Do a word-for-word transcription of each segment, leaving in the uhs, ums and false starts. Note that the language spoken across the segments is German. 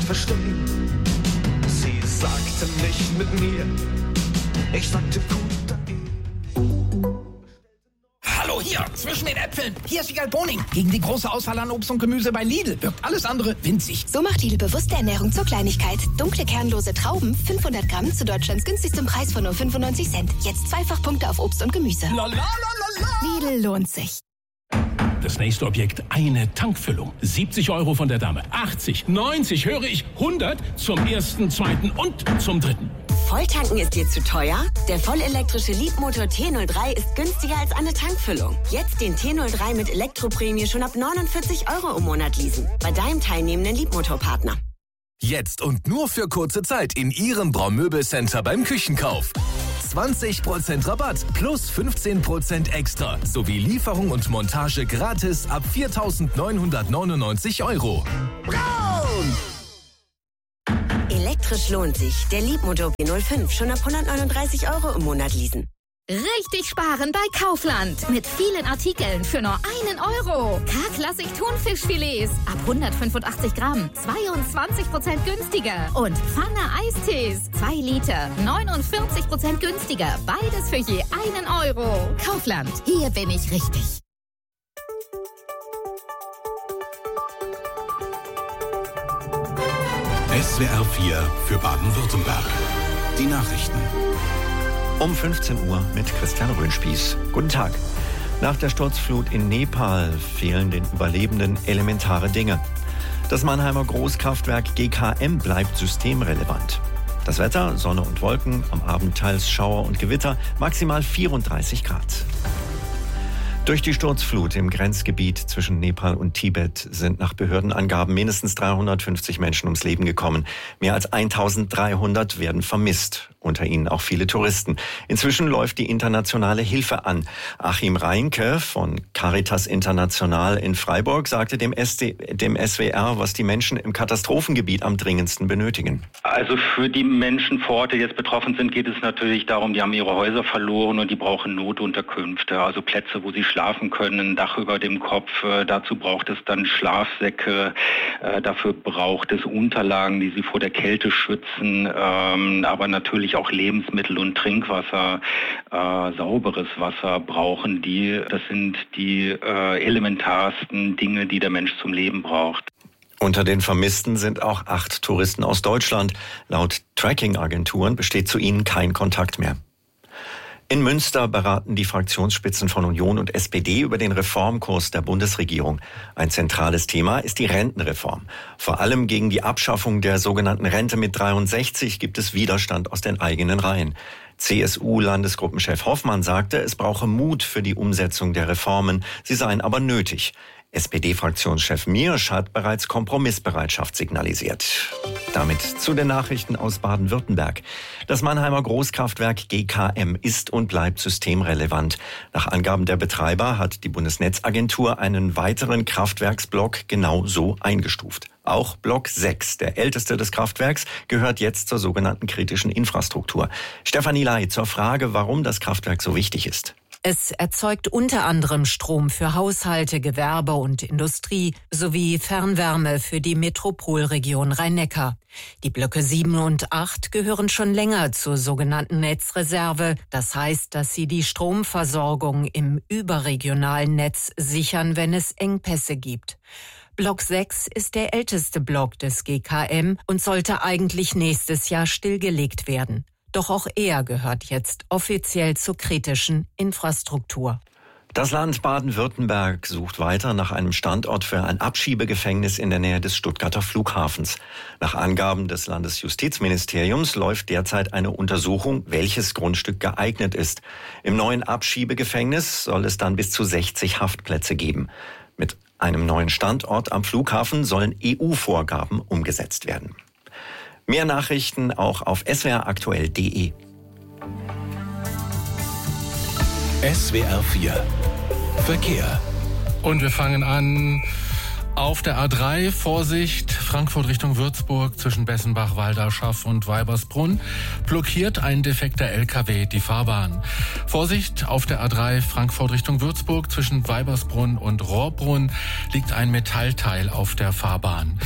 verstehen. Sie sagte nicht mit mir, ich sagte guter Ehe. Hallo hier, zwischen den Äpfeln. Hier ist Wiegald Boning. Gegen die große Auswahl an Obst und Gemüse bei Lidl wirkt alles andere winzig. So macht Lidl bewusste Ernährung zur Kleinigkeit. Dunkle, kernlose Trauben, fünfhundert Gramm zu Deutschlands günstigstem Preis von nur fünfundneunzig Cent. Jetzt zweifach Punkte auf Obst und Gemüse. La, la, la, la, la. Lidl lohnt sich. Das nächste Objekt, eine Tankfüllung. siebzig Euro von der Dame. achtzig, neunzig, höre ich, hundert zum ersten, zweiten und zum dritten. Volltanken ist dir zu teuer? Der vollelektrische Leapmotor T null drei ist günstiger als eine Tankfüllung. Jetzt den T null drei mit Elektroprämie schon ab neunundvierzig Euro im Monat leasen. Bei deinem teilnehmenden Leapmotor-Partner. Jetzt und nur für kurze Zeit in Ihrem Braumöbelcenter beim Küchenkauf. zwanzig Prozent Rabatt plus fünfzehn Prozent extra sowie Lieferung und Montage gratis ab viertausendneunhundertneunundneunzig Euro. Braun! Elektrisch lohnt sich. Der Leapmotor B null fünf schon ab hundertneununddreißig Euro im Monat leasen. Richtig sparen bei Kaufland. Mit vielen Artikeln für nur einen Euro. K-Klassik Thunfischfilets ab hundertfünfundachtzig Gramm. zweiundzwanzig Prozent günstiger. Und Pfanne Eistees. zwei Liter. neunundvierzig Prozent günstiger. Beides für je einen Euro. Kaufland. Hier bin ich richtig. S W R vier für Baden-Württemberg. Die Nachrichten. Um fünfzehn Uhr mit Christian Röhnspieß. Guten Tag. Nach der Sturzflut in Nepal fehlen den Überlebenden elementare Dinge. Das Mannheimer Großkraftwerk G K M bleibt systemrelevant. Das Wetter, Sonne und Wolken, am Abend teils Schauer und Gewitter, maximal vierunddreißig Grad. Durch die Sturzflut im Grenzgebiet zwischen Nepal und Tibet sind nach Behördenangaben mindestens dreihundertfünfzig Menschen ums Leben gekommen. Mehr als eintausenddreihundert werden vermisst, unter ihnen auch viele Touristen. Inzwischen läuft die internationale Hilfe an. Achim Reinke von Caritas International in Freiburg sagte dem, S D, dem S W R, was die Menschen im Katastrophengebiet am dringendsten benötigen. Also für die Menschen vor Ort, die jetzt betroffen sind, geht es natürlich darum, die haben ihre Häuser verloren und die brauchen Notunterkünfte, also Plätze, wo sie schlafen können, ein Dach über dem Kopf. Äh, dazu braucht es dann Schlafsäcke, äh, dafür braucht es Unterlagen, die sie vor der Kälte schützen, ähm, aber natürlich auch Lebensmittel und Trinkwasser, äh, sauberes Wasser brauchen die. Das sind die äh, elementarsten Dinge, die der Mensch zum Leben braucht. Unter den Vermissten sind auch acht Touristen aus Deutschland. Laut Tracking-Agenturen besteht zu ihnen kein Kontakt mehr. In Münster beraten die Fraktionsspitzen von Union und S P D über den Reformkurs der Bundesregierung. Ein zentrales Thema ist die Rentenreform. Vor allem gegen die Abschaffung der sogenannten Rente mit dreiundsechzig gibt es Widerstand aus den eigenen Reihen. C S U-Landesgruppenchef Hoffmann sagte, es brauche Mut für die Umsetzung der Reformen, sie seien aber nötig. S P D-Fraktionschef Miersch hat bereits Kompromissbereitschaft signalisiert. Damit zu den Nachrichten aus Baden-Württemberg. Das Mannheimer Großkraftwerk G K M ist und bleibt systemrelevant. Nach Angaben der Betreiber hat die Bundesnetzagentur einen weiteren Kraftwerksblock genau so eingestuft. Auch Block sechs, der älteste des Kraftwerks, gehört jetzt zur sogenannten kritischen Infrastruktur. Stefanie Ley zur Frage, warum das Kraftwerk so wichtig ist. Es erzeugt unter anderem Strom für Haushalte, Gewerbe und Industrie sowie Fernwärme für die Metropolregion Rhein-Neckar. Die Blöcke sieben und acht gehören schon länger zur sogenannten Netzreserve. Das heißt, dass sie die Stromversorgung im überregionalen Netz sichern, wenn es Engpässe gibt. Block sechs ist der älteste Block des G K M und sollte eigentlich nächstes Jahr stillgelegt werden. Doch auch er gehört jetzt offiziell zur kritischen Infrastruktur. Das Land Baden-Württemberg sucht weiter nach einem Standort für ein Abschiebegefängnis in der Nähe des Stuttgarter Flughafens. Nach Angaben des Landesjustizministeriums läuft derzeit eine Untersuchung, welches Grundstück geeignet ist. Im neuen Abschiebegefängnis soll es dann bis zu sechzig Haftplätze geben. Mit einem neuen Standort am Flughafen sollen E U-Vorgaben umgesetzt werden. Mehr Nachrichten auch auf s w r aktuell punkt d e. S W R vier Verkehr. Und wir fangen an auf der A drei. Vorsicht, Frankfurt Richtung Würzburg zwischen Bessenbach, Walderschaff und Weibersbrunn blockiert ein defekter L K W die Fahrbahn. Vorsicht, auf der A drei Frankfurt Richtung Würzburg zwischen Weibersbrunn und Rohrbrunn liegt ein Metallteil auf der Fahrbahn.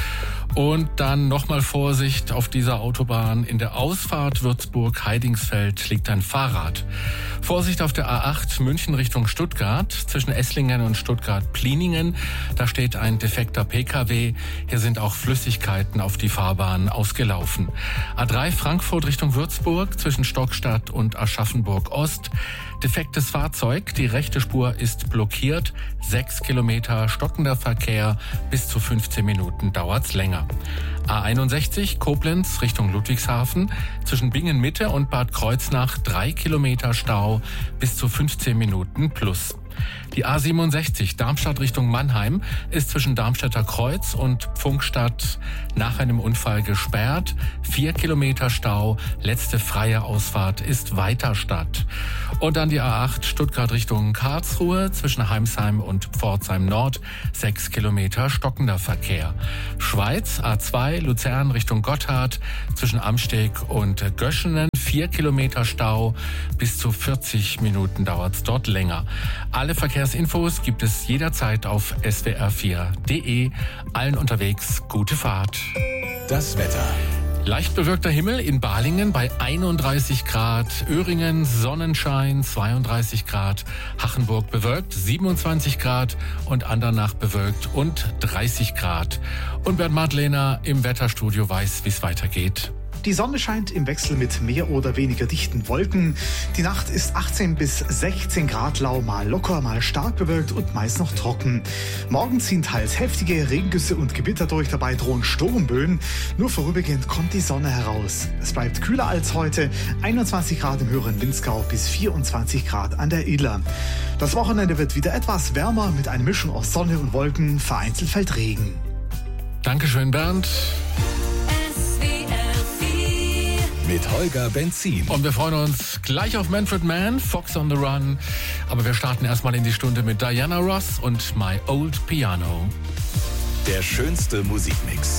Und dann nochmal Vorsicht auf dieser Autobahn. In der Ausfahrt Würzburg-Heidingsfeld liegt ein Fahrrad. Vorsicht auf der A acht München Richtung Stuttgart zwischen Esslingen und Stuttgart-Pliningen. Da steht ein defekter P K W. Hier sind auch Flüssigkeiten auf die Fahrbahn ausgelaufen. A drei Frankfurt Richtung Würzburg zwischen Stockstadt und Aschaffenburg-Ost. Defektes Fahrzeug, die rechte Spur ist blockiert. Sechs Kilometer stockender Verkehr, bis zu fünfzehn Minuten dauert's länger. A einundsechzig Koblenz Richtung Ludwigshafen zwischen Bingen Mitte und Bad Kreuznach drei Kilometer Stau, bis zu fünfzehn Minuten plus. Die A siebenundsechzig Darmstadt Richtung Mannheim ist zwischen Darmstädter Kreuz und Pfunkstadt nach einem Unfall gesperrt. Vier Kilometer Stau, letzte freie Ausfahrt ist Weiterstadt. Und dann die A acht Stuttgart Richtung Karlsruhe zwischen Heimsheim und Pforzheim Nord. Sechs Kilometer stockender Verkehr. Schweiz A zwei Luzern Richtung Gotthard zwischen Amsteg und Göschenen. Vier Kilometer Stau, bis zu vierzig Minuten dauert's dort länger. Alle Verkehrsinfos gibt es jederzeit auf s w r vier punkt d e. Allen unterwegs gute Fahrt. Das Wetter. Leicht bewölkter Himmel in Balingen bei einunddreißig Grad, Öhringen Sonnenschein zweiunddreißig Grad, Hachenburg bewölkt siebenundzwanzig Grad und Andernach bewölkt und dreißig Grad. Und Bernd Madlener im Wetterstudio weiß, wie es weitergeht. Die Sonne scheint im Wechsel mit mehr oder weniger dichten Wolken. Die Nacht ist achtzehn bis sechzehn Grad lau, mal locker, mal stark bewölkt und meist noch trocken. Morgen ziehen teils heftige Regengüsse und Gewitter durch, dabei drohen Sturmböen. Nur vorübergehend kommt die Sonne heraus. Es bleibt kühler als heute, einundzwanzig Grad im höheren Windsgau bis vierundzwanzig Grad an der Iller. Das Wochenende wird wieder etwas wärmer mit einer Mischung aus Sonne und Wolken, vereinzelt fällt Regen. Dankeschön, Bernd. Mit Holger Benzin. Und wir freuen uns gleich auf Manfred Mann, Fox on the Run. Aber wir starten erstmal in die Stunde mit Diana Ross und My Old Piano. Der schönste Musikmix.